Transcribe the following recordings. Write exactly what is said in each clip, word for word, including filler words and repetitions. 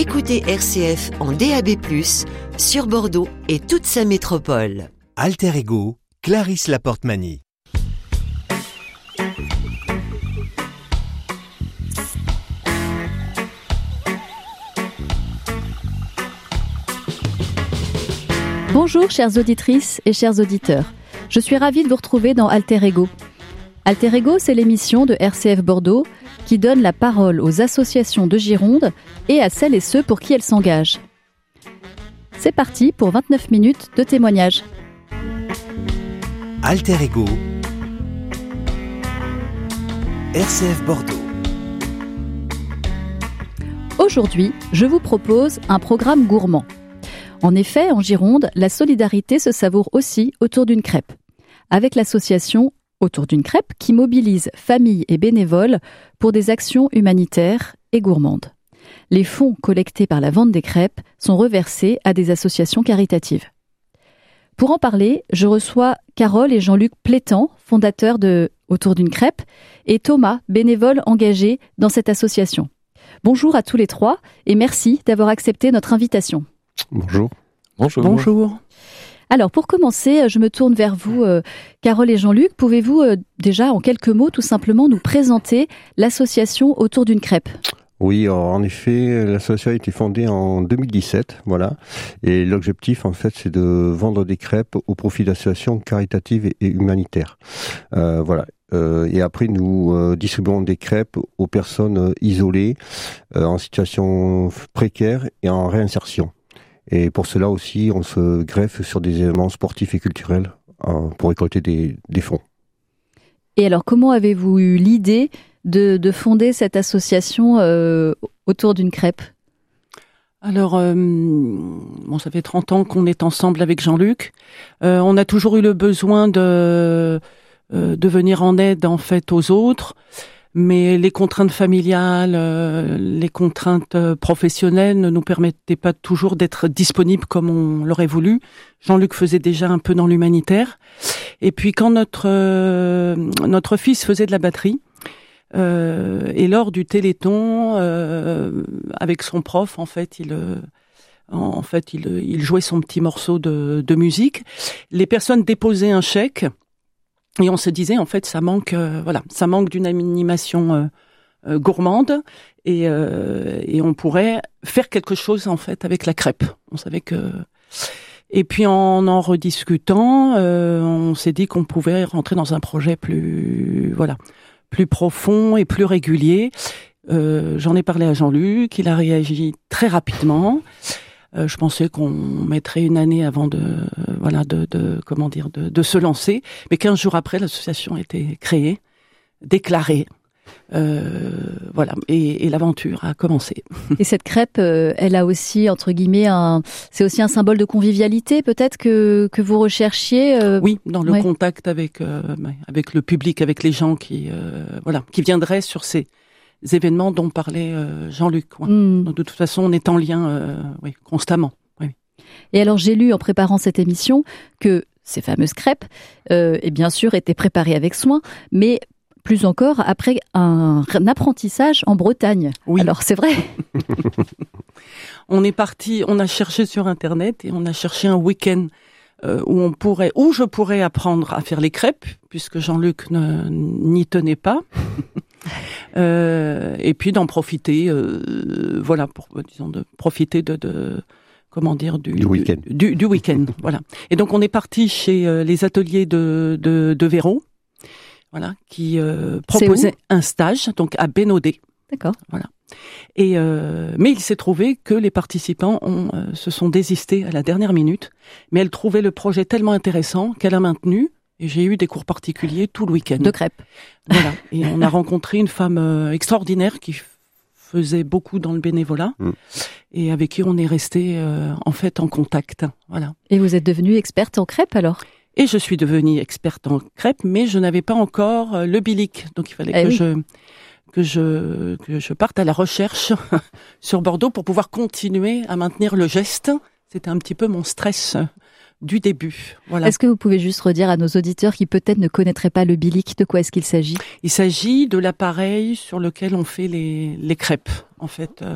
Écoutez R C F en D A B plus, sur Bordeaux et toute sa métropole. Alter Ego, Clarisse Laporte-Magny. Bonjour chères auditrices et chers auditeurs. Je suis ravie de vous retrouver dans Alter Ego. Alter Ego, c'est l'émission de R C F Bordeaux qui donne la parole aux associations de Gironde et à celles et ceux pour qui elles s'engagent. C'est parti pour vingt-neuf minutes de témoignages. Alter Ego, R C F Bordeaux. Aujourd'hui, je vous propose un programme gourmand. En effet, en Gironde, la solidarité se savoure aussi autour d'une crêpe, avec l'association Autour d'une crêpe qui mobilise familles et bénévoles pour des actions humanitaires et gourmandes. Les fonds collectés par la vente des crêpes sont reversés à des associations caritatives. Pour en parler, je reçois Carole et Jean-Luc Plétan, fondateurs de Autour d'une crêpe, et Thomas, bénévole engagé dans cette association. Bonjour à tous les trois et merci d'avoir accepté notre invitation. Bonjour. Bonjour. Bonjour. Alors, pour commencer, je me tourne vers vous, euh, Carole et Jean-Luc. Pouvez-vous euh, déjà, en quelques mots, tout simplement nous présenter l'association Autour d'une crêpe ? Oui, en effet, l'association a été fondée en deux mille dix-sept, voilà. Et l'objectif, en fait, c'est de vendre des crêpes au profit d'associations caritatives et, et humanitaires. Euh, voilà. Euh, et après, nous euh, distribuons des crêpes aux personnes euh, isolées, euh, en situation précaire et en réinsertion. Et pour cela aussi, on se greffe sur des éléments sportifs et culturels euh, pour récolter des, des fonds. Et alors, comment avez-vous eu l'idée de, de fonder cette association euh, autour d'une crêpe ? Alors, euh, bon, ça fait trente ans qu'on est ensemble avec Jean-Luc. Euh, on a toujours eu le besoin de, euh, de venir en aide, en fait, aux autres. Mais les contraintes familiales, euh, les contraintes euh, professionnelles ne nous permettaient pas toujours d'être disponibles comme on l'aurait voulu. Jean-Luc faisait déjà un peu dans l'humanitaire. Et puis quand notre euh, notre fils faisait de la batterie, euh, et lors du Téléthon, euh, avec son prof, en fait, il euh, en fait il, il jouait son petit morceau de, de musique. Les personnes déposaient un chèque. Et on se disait, en fait, ça manque, euh, voilà, ça manque d'une animation euh, euh, gourmande et, euh, et on pourrait faire quelque chose, en fait, avec la crêpe. On savait que... Et puis, en en rediscutant, euh, on s'est dit qu'on pouvait rentrer dans un projet plus, voilà, plus profond et plus régulier. Euh, j'en ai parlé à Jean-Luc, il a réagi très rapidement. Euh, je pensais qu'on mettrait une année avant de, euh, voilà, de, de, comment dire, de, de se lancer. Mais quinze jours après, l'association a été créée, déclarée, euh, voilà, et, et l'aventure a commencé. Et cette crêpe, euh, elle a aussi, entre guillemets, un, c'est aussi un symbole de convivialité, peut-être que que vous recherchiez. Euh... Oui, dans le ouais. contact avec euh, avec le public, avec les gens qui, euh, voilà, qui viendraient sur ces événements dont parlait euh, Jean-Luc. Ouais. Mm. Donc, de toute façon, on est en lien euh, oui, constamment. Oui. Et alors, j'ai lu en préparant cette émission que ces fameuses crêpes, euh, et bien sûr, étaient préparées avec soin, mais plus encore après un, un apprentissage en Bretagne. Oui. Alors, c'est vrai. On est parti, on a cherché sur Internet et on a cherché un week-end euh, où on pourrait, où je pourrais apprendre à faire les crêpes, puisque Jean-Luc ne, n'y tenait pas. Euh, et puis d'en profiter, euh, voilà, pour disons de profiter de, de comment dire du, du week-end, du, du week-end, voilà. Et donc on est parti chez euh, les ateliers de de, de Véro, voilà, qui euh, proposaient un stage, donc à Bénodet. D'accord. Voilà. Et euh, mais il s'est trouvé que les participants ont, euh, se sont désistés à la dernière minute, mais elle trouvait le projet tellement intéressant qu'elle a maintenu. Et j'ai eu des cours particuliers tout le week-end. De crêpes. Voilà. Et on a rencontré une femme euh, extraordinaire qui f- faisait beaucoup dans le bénévolat mmh. et avec qui on est resté euh, en fait en contact. Voilà. Et vous êtes devenue experte en crêpes alors ? Et je suis devenue experte en crêpes, mais je n'avais pas encore euh, le bilic. Donc il fallait eh que oui. je que je que je parte à la recherche sur Bordeaux pour pouvoir continuer à maintenir le geste. C'était un petit peu mon stress du début. Voilà. Est-ce que vous pouvez juste redire à nos auditeurs qui peut-être ne connaîtraient pas le bilic, de quoi est-ce qu'il s'agit ? Il s'agit de l'appareil sur lequel on fait les, les crêpes, en fait. Euh,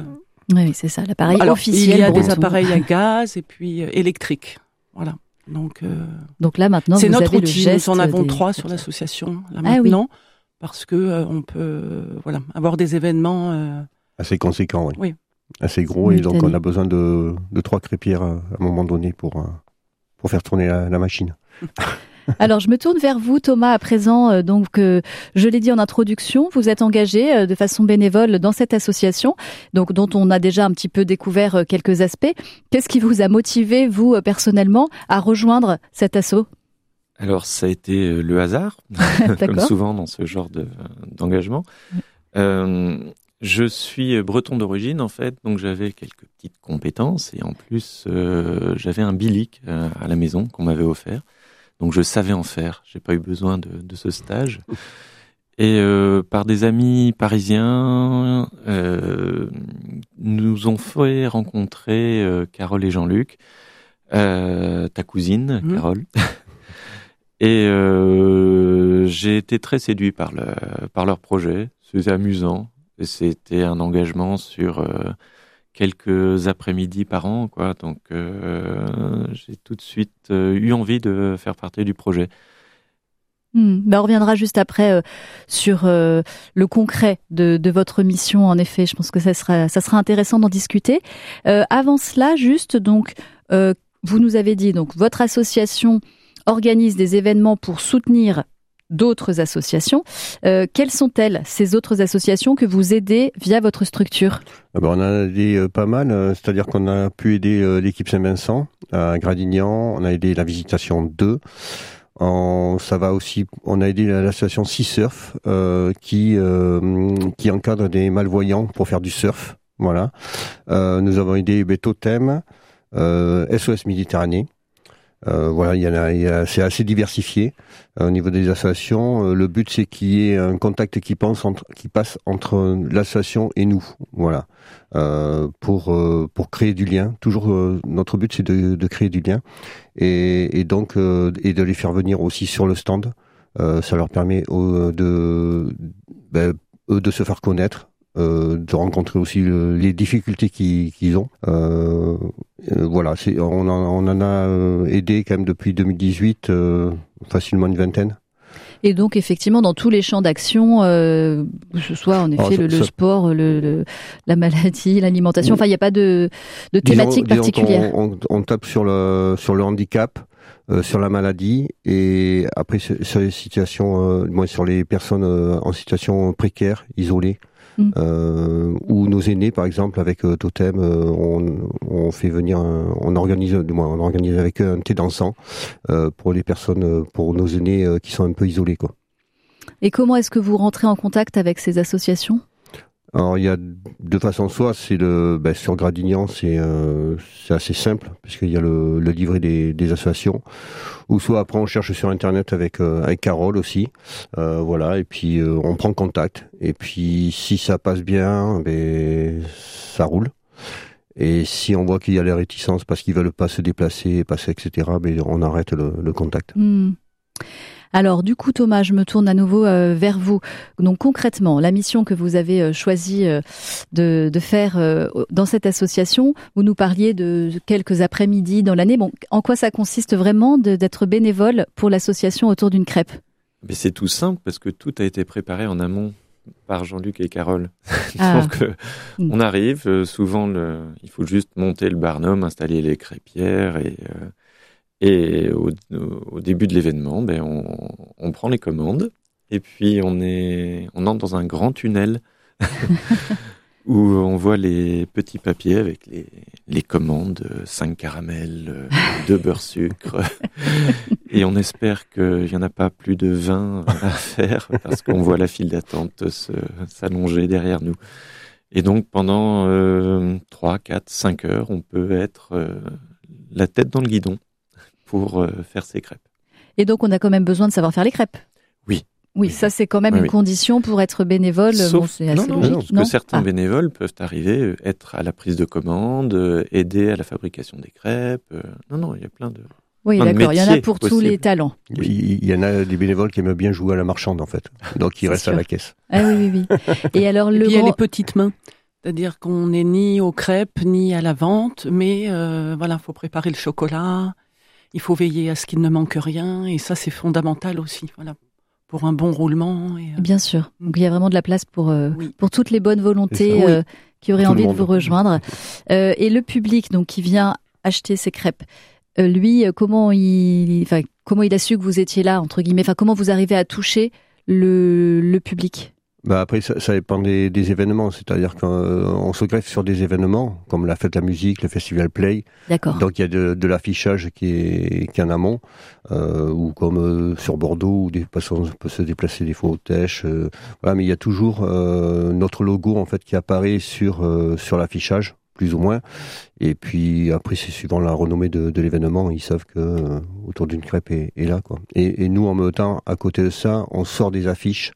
Oui, c'est ça, l'appareil Alors, officiel. il y a Breton. des appareils à gaz et puis euh, électriques. Voilà. Donc, euh, Donc là, maintenant, c'est vous notre avez le outil. geste. Nous en avons des... trois sur l'association là Ah oui. maintenant, parce que euh, on peut euh, voilà avoir des événements. Euh... Assez conséquent, oui. Oui. Assez gros, et donc Simultané. on a besoin de, de trois crépières à un moment donné pour, euh, pour faire tourner la, la machine. Alors, je me tourne vers vous, Thomas, à présent. Euh, donc, euh, je l'ai dit en introduction, vous êtes engagé euh, de façon bénévole dans cette association, donc dont on a déjà un petit peu découvert euh, quelques aspects. Qu'est-ce qui vous a motivé, vous, euh, personnellement, à rejoindre cet asso? Alors, ça a été euh, le hasard, comme D'accord. souvent dans ce genre de, d'engagement. Euh, je suis breton d'origine, en fait, donc j'avais quelques petites compétences, et en plus, euh, j'avais un bilic euh, à la maison qu'on m'avait offert. Donc je savais en faire, j'ai pas eu besoin de, de ce stage. Et euh, par des amis parisiens, euh, nous ont fait rencontrer euh, Carole et Jean-Luc, euh, ta cousine, Mmh. Carole. Et euh, j'ai été très séduit par, le, par leur projet, c'était amusant. Et c'était un engagement sur... Euh, quelques après-midi par an, quoi. Donc, euh, j'ai tout de suite euh, eu envie de faire partie du projet. Hmm. Ben, on reviendra juste après euh, sur euh, le concret de, de votre mission. En effet, je pense que ça sera, ça sera intéressant d'en discuter. Euh, avant cela, juste, donc, euh, vous nous avez dit, donc, votre association organise des événements pour soutenir d'autres associations. Euh, quelles sont-elles, ces autres associations que vous aidez via votre structure? Ah ben, on en a aidé euh, pas mal, euh, c'est-à-dire qu'on a pu aider euh, l'équipe Saint-Vincent à Gradignan, on a aidé la Visitation deux, en, ça va aussi, on a aidé l'association Sea Surf euh, qui, euh, qui encadre des malvoyants pour faire du surf. Voilà. Euh, nous avons aidé ben, Totem, euh, S O S Méditerranée. Euh, voilà, il y en a, il y a, c'est assez diversifié euh, au niveau des associations. Euh, le but, c'est qu'il y ait un contact qui, pense entre, qui passe entre l'association et nous. Voilà, euh, pour euh, pour créer du lien. Toujours, euh, notre but, c'est de, de créer du lien et, et donc euh, et de les faire venir aussi sur le stand. Euh, ça leur permet euh, de ben, eux de se faire connaître. Euh, de rencontrer aussi le, les difficultés qu'ils, qu'ils ont. Euh, euh, voilà, c'est, on, en, on en a euh, aidé quand même depuis deux mille dix-huit, euh, facilement une vingtaine. Et donc, effectivement, dans tous les champs d'action, euh, que ce soit en effet Alors, ça, le, le ça... sport, le, le, la maladie, l'alimentation, enfin, il n'y a pas de, de disons, thématique disons particulière. On, on, on tape sur le, sur le handicap, euh, sur la maladie, et après sur les situations, euh, moi, sur les personnes euh, en situation précaire, isolées. Mmh. Euh, ou nos aînés, par exemple, avec euh, Totem, euh, on, on fait venir, un, on organise, du moins, on organise avec eux un thé dansant euh, pour les personnes, pour nos aînés euh, qui sont un peu isolés, quoi. Et comment est-ce que vous rentrez en contact avec ces associations ? Alors il y a deux façons, soit c'est le ben, sur Gradignan, c'est euh, c'est assez simple puisqu'il y a le, le livret des, des associations, ou soit après on cherche sur internet avec euh, avec Carole aussi, euh, voilà, et puis euh, on prend contact, et puis si ça passe bien, ben ça roule, et si on voit qu'il y a les réticences parce qu'ils veulent pas se déplacer, passer, et cetera, ben on arrête le, le contact. Mmh. Alors, du coup, Thomas, je me tourne à nouveau euh, vers vous. Donc, concrètement, la mission que vous avez euh, choisi euh, de, de faire euh, dans cette association, vous nous parliez de quelques après-midi dans l'année. Bon, en quoi ça consiste vraiment de, d'être bénévole pour l'association autour d'une crêpe ? Mais c'est tout simple parce que tout a été préparé en amont par Jean-Luc et Carole. Ah. Donc, euh, mmh. on arrive, euh, souvent, le, il faut juste monter le barnum, installer les crêpières et... Euh, Et au, au début de l'événement, ben on, on prend les commandes et puis on, est, on entre dans un grand tunnel où on voit les petits papiers avec les, les commandes, cinq caramels, deux beurre sucre. Et on espère qu'il n'y en a pas plus de vingt à faire parce qu'on voit la file d'attente se, s'allonger derrière nous. Et donc pendant euh, trois, quatre, cinq heures, on peut être euh, la tête dans le guidon pour euh, faire ses crêpes. Et donc, on a quand même besoin de savoir faire les crêpes. Oui. Oui, oui. Ça, c'est quand même oui, une oui. condition pour être bénévole. Sauf, bon, c'est assez non, non, logique. non, parce non que certains ah. bénévoles peuvent arriver, être à la prise de commande, aider à la fabrication des crêpes. Euh, non, non, il y a plein de Oui, plein d'accord, de il y en a pour possibles. tous les talents. Il, il y en a des bénévoles qui aiment bien jouer à la marchande, en fait. Donc, ils restent sûr. à la caisse. Ah oui, oui, oui. Et alors, Et le puis, grand... il y a les petites mains. C'est-à-dire qu'on n'est ni aux crêpes ni à la vente, mais euh, voilà, faut préparer le chocolat, il faut veiller à ce qu'il ne manque rien, et ça c'est fondamental aussi, voilà, pour un bon roulement. Et, euh... Bien sûr. Donc il y a vraiment de la place pour euh, oui. pour toutes les bonnes volontés oui. euh, qui auraient Tout envie le de monde. vous rejoindre. Euh, et le public, donc qui vient acheter ces crêpes, euh, lui, euh, comment il, enfin comment il a su que vous étiez là entre guillemets, enfin comment vous arrivez à toucher le le public? Bah après, ça, ça dépend des, des événements. C'est-à-dire qu'on se greffe sur des événements, comme la fête de la musique, le festival Play. D'accord. Donc il y a de, de l'affichage qui est, qui est en amont, euh, ou comme euh, sur Bordeaux, où des personnes peuvent se déplacer des fois au Tèche. Euh, voilà, mais il y a toujours euh, notre logo en fait qui apparaît sur, euh, sur l'affichage, plus ou moins. Et puis après, c'est suivant la renommée de, de l'événement, ils savent que euh, autour d'une crêpe est, est là, quoi. Et, et nous, en même temps, à côté de ça, on sort des affiches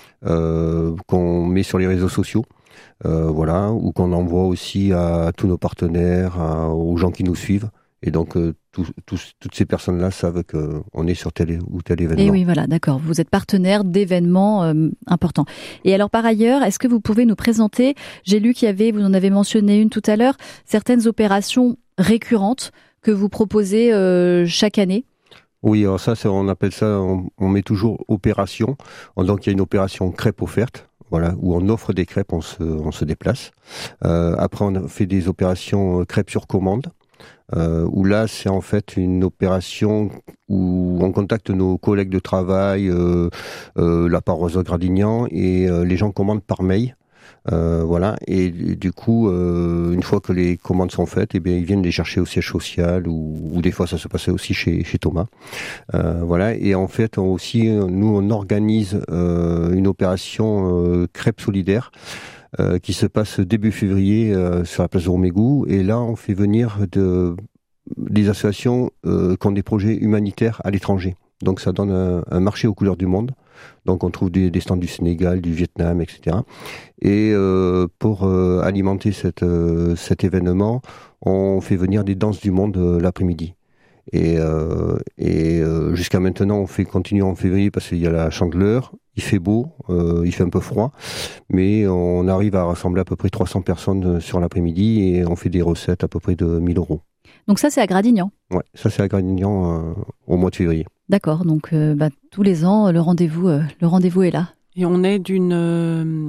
Euh, qu'on met sur les réseaux sociaux, euh, voilà, ou qu'on envoie aussi à tous nos partenaires, à, aux gens qui nous suivent. Et donc, euh, tout, tout, toutes ces personnes-là savent qu'on est sur tel ou tel événement. Et oui, voilà, d'accord. Vous êtes partenaire d'événements euh, importants. Et alors, par ailleurs, est-ce que vous pouvez nous présenter, j'ai lu qu'il y avait, vous en avez mentionné une tout à l'heure, certaines opérations récurrentes que vous proposez euh, chaque année? Oui, alors ça, c'est, on appelle ça, on, on met toujours opération. Donc il y a une opération crêpe offerte, voilà, où on offre des crêpes, on se, on se déplace. Euh, après, on fait des opérations crêpes sur commande, euh, où là, c'est en fait une opération où on contacte nos collègues de travail, euh, euh, la paroisse de Gradignan, et euh, les gens commandent par mail. Euh, voilà, et du coup, euh, une fois que les commandes sont faites, eh bien, ils viennent les chercher au siège social, ou, ou des fois ça se passait aussi chez, chez Thomas. Euh, voilà, et en fait, on aussi, nous, on organise euh, une opération euh, crêpe solidaire euh, qui se passe début février euh, sur la place de Romégou, et là, on fait venir de, des associations euh, qui ont des projets humanitaires à l'étranger. Donc ça donne un, un marché aux couleurs du monde. Donc on trouve des, des stands du Sénégal, du Vietnam, et cetera. Et euh, pour euh, alimenter cette, euh, cet événement, on fait venir des danses du monde euh, l'après-midi. Et, euh, et euh, jusqu'à maintenant, on fait continuer en février parce qu'il y a la Chandeleur, il fait beau, euh, il fait un peu froid, mais on arrive à rassembler à peu près trois cents personnes sur l'après-midi et on fait des recettes à peu près de mille euros. Donc ça, c'est à Gradignan? Ouais, ça c'est à Gradignan euh, au mois de février. D'accord, donc euh, bah, tous les ans, le rendez-vous, euh, le rendez-vous est là. Et on est d'une euh,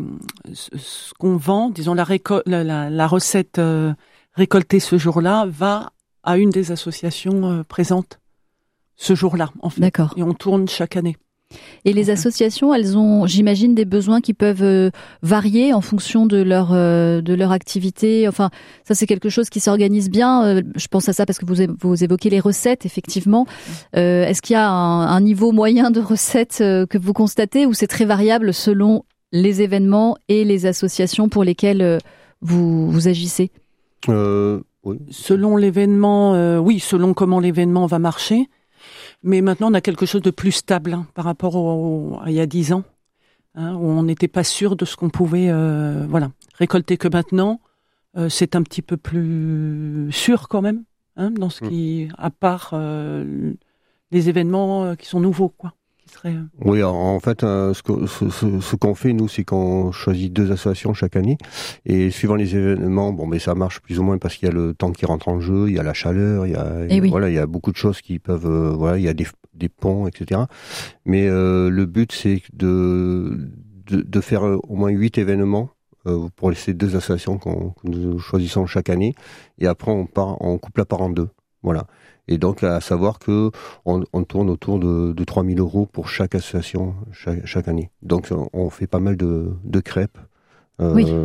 ce qu'on vend, disons la, réco- la, la, la recette euh, récoltée ce jour-là va à une des associations euh, présentes ce jour-là, en fait. D'accord. Et on tourne chaque année. Et les associations, elles ont, j'imagine, des besoins qui peuvent euh, varier en fonction de leur euh, de leur activité. Enfin, ça c'est quelque chose qui s'organise bien. Euh, je pense à ça parce que vous vous évoquez les recettes, effectivement. Euh, est-ce qu'il y a un, un niveau moyen de recettes euh, que vous constatez, ou c'est très variable selon les événements et les associations pour lesquelles euh, vous vous agissez? Euh, oui. Selon l'événement, euh, oui, selon comment l'événement va marcher. Mais maintenant, on a quelque chose de plus stable hein, par rapport au, au, à il y a dix ans, hein, où on n'était pas sûr de ce qu'on pouvait euh, voilà, récolter. Que maintenant, euh, c'est un petit peu plus sûr quand même, hein, dans ce qui, à part euh, les événements euh, qui sont nouveaux, quoi. Qui seraient, euh... Oui, en, en fait, euh, ce, que, ce, ce, ce qu'on fait, nous, c'est qu'on choisit deux associations chaque année, et suivant les événements, bon, mais ça marche plus ou moins parce qu'il y a le temps qui rentre en jeu, il y a la chaleur, il y a, Et oui. voilà, il y a beaucoup de choses qui peuvent, euh, voilà, il y a des, des ponts, et cetera. Mais euh, le but, c'est de, de, de faire au moins huit événements euh, pour ces deux associations qu'on, que nous choisissons chaque année, et après on part, on coupe la part en deux, voilà. Et donc, à savoir que on, on tourne autour de, de trois mille euros pour chaque association chaque, chaque année. Donc, on fait pas mal de, de crêpes. Euh, oui.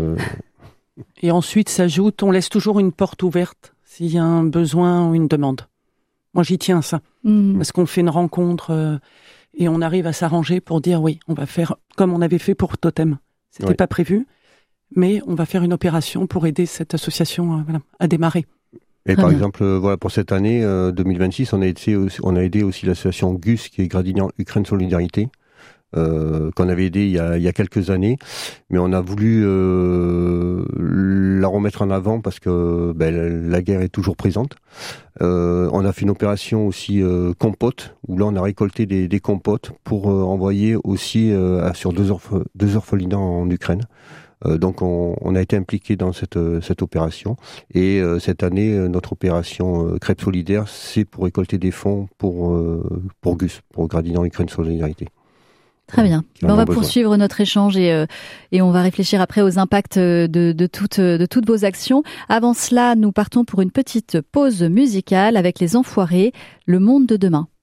Et ensuite, s'ajoute, on laisse toujours une porte ouverte s'il y a un besoin ou une demande. Moi, j'y tiens, ça. Mmh. Parce qu'on fait une rencontre euh, et on arrive à s'arranger pour dire, oui, on va faire comme on avait fait pour Totem. C'était oui. pas prévu, mais on va faire une opération pour aider cette association euh, voilà, à démarrer. Et Très par bien. exemple, euh, voilà, pour cette année euh, deux mille vingt-six, on a, été aussi, on a aidé aussi l'association G U S, qui est Gradignan Ukraine Solidarité, euh, qu'on avait aidé il y, a, il y a quelques années, mais on a voulu euh, la remettre en avant parce que ben, la guerre est toujours présente. Euh, on a fait une opération aussi euh, compote, où là on a récolté des, des compotes pour euh, envoyer aussi euh, sur deux, orph- deux orphelinats en Ukraine. Euh, donc on, on a été impliqué dans cette, cette opération. Et euh, cette année, notre opération euh, Crêpes Solidaires, c'est pour récolter des fonds pour, euh, pour G U S, pour Gradinant Ukraine Solidarité. Très bien. Ben, on va besoin. poursuivre notre échange et, euh, et on va réfléchir après aux impacts de, de, toutes, de toutes vos actions. Avant cela, nous partons pour une petite pause musicale avec les Enfoirés, Le Monde de demain.